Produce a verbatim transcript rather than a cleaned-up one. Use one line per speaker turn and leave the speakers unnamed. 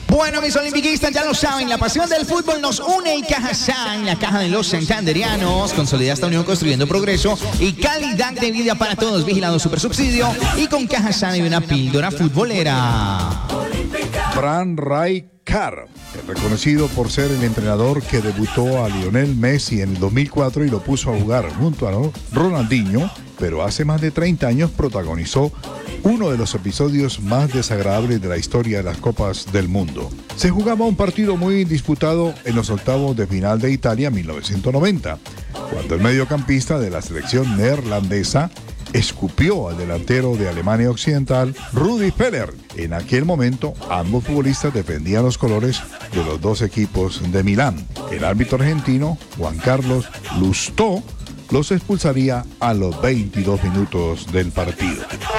Bueno, mis olimpiquistas ya lo saben, la pasión del fútbol nos une y Cajazán, la caja de los santanderianos, consolida esta unión construyendo progreso y calidad de vida para todos, vigilado Supersubsidio y con Cajazán hay una píldora futbolera.
Fran Rijkaard, reconocido por ser el entrenador que debutó a Lionel Messi en el dos mil cuatro y lo puso a jugar junto a Ronaldinho, pero hace más de treinta años protagonizó uno de los episodios más desagradables de la historia de las Copas del Mundo. Se jugaba un partido muy disputado en los octavos de final de Italia mil novecientos noventa, cuando el mediocampista de la selección neerlandesa escupió al delantero de Alemania Occidental, Rudi Völler. En aquel momento, ambos futbolistas defendían los colores de los dos equipos de Milán. El árbitro argentino, Juan Carlos Lustó, los expulsaría a los veintidós minutos del partido.